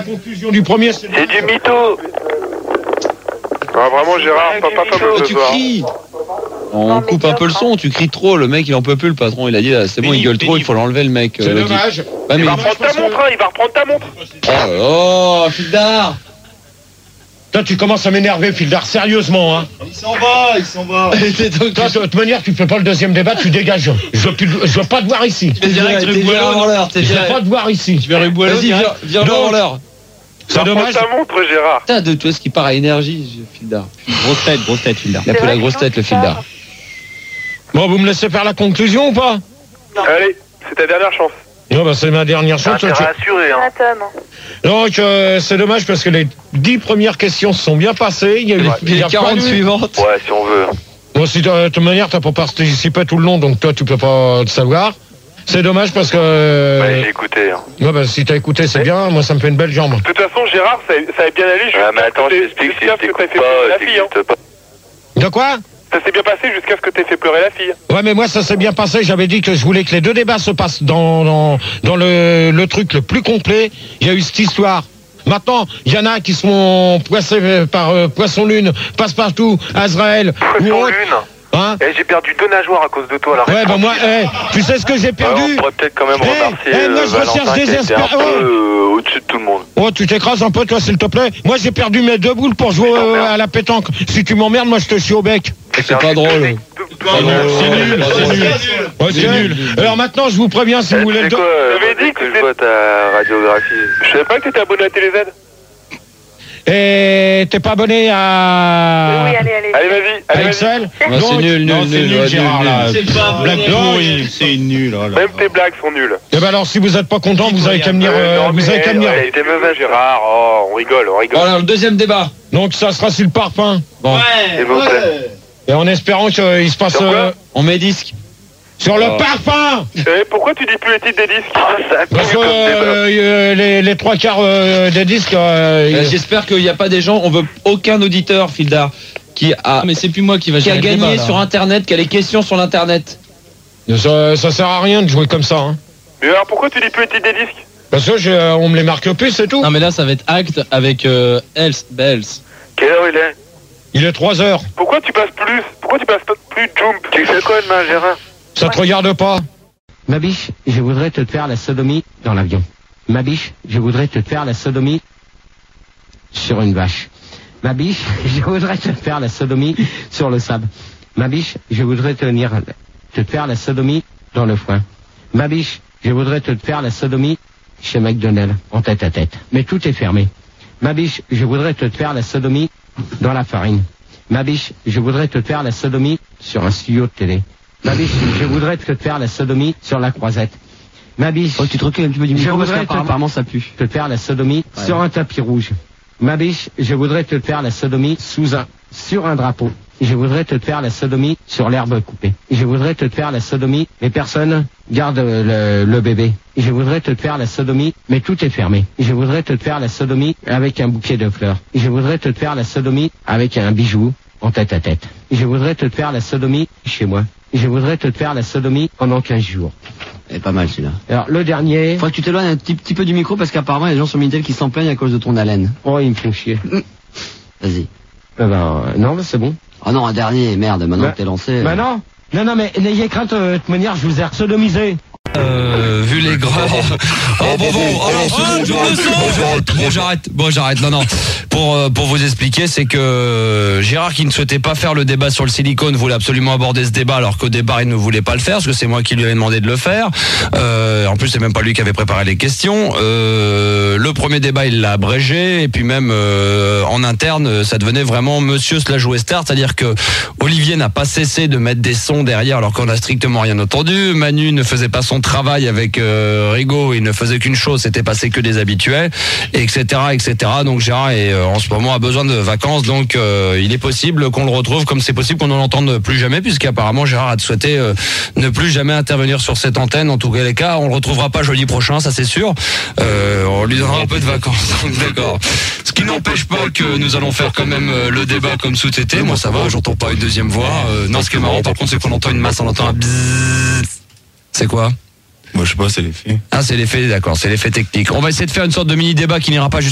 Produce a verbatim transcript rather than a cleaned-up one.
la conclusion du premier. C'est du mytho. Ah, vraiment, Gérard, pas pas fameux ce Tu soir. cries. On coupe un peu le son, tu cries trop, le mec il en peut plus, le patron, il a dit, ah, c'est bon, il gueule trop, il faut l'enlever le mec. C'est euh, dommage. Ouais, mais Il va il- reprendre ta montre, hein, il va reprendre ta montre. Oh, oh, Fildar. Toi, tu commences à m'énerver, Fildar, sérieusement, hein. Il s'en va, il s'en va. Toi, de toute manière, tu fais pas le deuxième débat, tu dégages. Je veux, plus- je veux pas te voir ici. T'es direct, t'es direct avant l'heure, t'es Je veux direct. pas te voir ici. Tu vas Ruboileau, vas-y, viens, viens Donc, avant l'heure. Il va C'est reprendre dommage. ta montre, Gérard. Putain, de toi, ce qui part à énergie, Fildar. Grosse tête, grosse tête, Fildar. Il a pris la grosse tête, le Fildar. Bon, vous me laissez faire la conclusion ou pas? Allez, c'est ta dernière chance. Non, bah, c'est ma dernière T'as chance. intérêt à assurer, hein. Donc, euh, c'est dommage parce que les dix premières questions se sont bien passées. Il y a eu il y Les a quarante pas eu- suivantes. Ouais, si on veut. Bon, si de toute manière, t'as pas participé tout le long, donc toi, tu peux pas le savoir. C'est dommage parce que. Ouais, j'ai écouté. Hein. Ouais, bah, si t'as écouté, c'est bien. Moi, ça me fait une belle jambe. De toute façon, Gérard, ça, ça a bien allé jusqu'à Ouais, mais attends, ce je que t'aies- t'explique, si jusqu'à ce que t'écoutes t'aies fait pas, pleurer la fille. Hein. t'existes pas. De quoi? Ça s'est bien passé jusqu'à ce que t'aies fait pleurer la fille. Ouais, mais moi, ça s'est bien passé. J'avais dit que je voulais que les deux débats se passent dans, dans, dans le, le truc le plus complet. Il y a eu cette histoire. Maintenant, il y en a qui sont poissés par euh, Poisson Lune, Passe-Partout, Azrael, ou Poisson autre. Lune. Hein? Eh, j'ai perdu deux nageoires à cause de toi, là. Ouais, bah moi, eh, tu sais ce que j'ai perdu? Ouais, on pourrait peut-être quand même Eh, remercier eh, moi, euh, je recherche Valentin des qui était un espoirs. peu Oh. euh, au-dessus de tout le monde. Oh, tu t'écrases un peu, toi, s'il te plaît. Moi, j'ai perdu mes deux boules pour jouer euh, à la pétanque. Si tu m'emmerdes, moi, je te chie au bec. C'est pas drôle. C'est nul, c'est nul. Ouais, c'est nul. Alors maintenant, je vous préviens, si Eh, vous tu voulez sais le... quoi, J'avais euh, dit dès que que je c'était- vois ta radiographie. Je savais pas que t'étais abonné à TéléZ. Et t'es pas abonné à... Oui, allez, allez. Allez, vas-y. à Allez, vas-y. Excel? Ouais, c'est Donc- nul, nul, Non, c'est nul, nul, ouais, Gérard, nul, là. nul. C'est pas Blague vrai. pourrie. C'est nul. Oh là. Même tes blagues sont nulles. Eh ben alors, si vous êtes pas content, vous avez qu'à venir... Euh, euh, non, vous avez mais, qu'à venir. ouais, T'es mauvais, Gérard. Oh, on rigole, on rigole. Voilà, le deuxième débat. Donc, ça sera sur le parfum. Bon, S'il vous plaît. Et en espérant qu'il se passe... Sur quoi euh, on met disque. sur le Oh. parfum. Eh, pourquoi tu dis plus les titres des disques? Parce que euh, euh, les, les trois quarts euh, des disques... euh, Euh, J'espère qu'il n'y a pas des gens, on veut aucun auditeur, Fildar, qui a, Mais c'est plus moi qui va qui a gérer le gagné débat, là. sur Internet, qui a les questions sur l'Internet. ça, ça sert à rien de jouer comme ça. Hein. Mais alors, pourquoi tu dis plus les titres des disques? Parce que j'ai- on me les marque plus, c'est tout. Non mais là ça va être Act avec euh, Else, Bells. Quelle heure il est? Il est trois heures. Pourquoi tu passes plus? Pourquoi tu passes pas plus Jump? Tu fais quoi demain, Gérard? Ça te regarde pas. Ma biche, je voudrais te faire la sodomie dans l'avion. Ma biche, je voudrais te faire la sodomie sur une vache. Ma biche, je voudrais te faire la sodomie sur le sable. Ma biche, je voudrais te, venir, te faire la sodomie dans le foin. Ma biche, je voudrais te faire la sodomie chez McDonald's, en tête à tête. Mais tout est fermé. Ma biche, je voudrais te faire la sodomie dans la farine. Ma biche, je voudrais te faire la sodomie sur un studio de télé. Ma biche, je voudrais te faire la sodomie sur la croisette. Ma biche, Oh tu te recules un petit peu du je micro parce voudrais qu'apparemment ça pue. te faire la sodomie Ouais. sur un tapis rouge. Ma biche, je voudrais te faire la sodomie sous un, sur un drapeau. Je voudrais te faire la sodomie sur l'herbe coupée. Je voudrais te faire la sodomie, mais personne garde le, le bébé. Je voudrais te faire la sodomie, mais tout est fermé. Je voudrais te faire la sodomie avec un bouquet de fleurs. Je voudrais te faire la sodomie avec un bijou en tête à tête. Je voudrais te faire la sodomie chez moi. Je voudrais te faire la sodomie pendant quinze jours. Elle est pas mal celui-là. Alors, le dernier, Faudrait que tu t'éloignes un petit, petit peu du micro parce qu'apparemment il y a des gens sur Minitel qui s'en plaignent à cause de ton haleine. oh, ils me font chier. Vas-y. Eh ben, non, mais c'est bon. Oh non, un dernier, merde, maintenant Bah- que t'es lancé. euh, Bah non, non, non, mais n'ayez crainte, euh, de toute manière, je vous ai sodomisé. Euh, vu les gras. Oh bon bon, oh, non, je le sens. Bon j'arrête, bon j'arrête, non non. Pour euh, pour vous expliquer, c'est que euh, Gérard qui ne souhaitait pas faire le débat sur le silicone voulait absolument aborder ce débat alors qu'au départ il ne voulait pas le faire parce que c'est moi qui lui avais demandé de le faire. Euh, en plus c'est même pas lui qui avait préparé les questions. Euh, le premier débat il l'a abrégé et puis même euh, en interne ça devenait vraiment Monsieur slash Westard, c'est-à-dire que Olivier n'a pas cessé de mettre des sons derrière alors qu'on a strictement rien entendu. Manu ne faisait pas son travail avec euh, Rigaud, il ne faisait qu'une chose, c'était passer que des habituels, et cetera, et cetera. Donc Gérard est, euh, en ce moment a besoin de vacances, donc euh, il est possible qu'on le retrouve, comme c'est possible qu'on ne l'entende plus jamais, puisqu'apparemment Gérard a souhaité euh, ne plus jamais intervenir sur cette antenne. En tout cas les cas, on le retrouvera pas jeudi prochain, ça c'est sûr. Euh, on lui donnera un peu de vacances, d'accord. Ce qui n'empêche pas que nous allons faire quand même euh, le débat comme sous-tété. Moi ça va, j'entends pas une deuxième voix. Euh, non, ce qui est marrant par contre, c'est qu'on entend une masse, on entend un bzzz. C'est quoi? Moi, je sais pas, c'est l'effet. Ah, c'est l'effet, d'accord, c'est l'effet technique. On va essayer de faire une sorte de mini-débat qui n'ira pas jusqu'à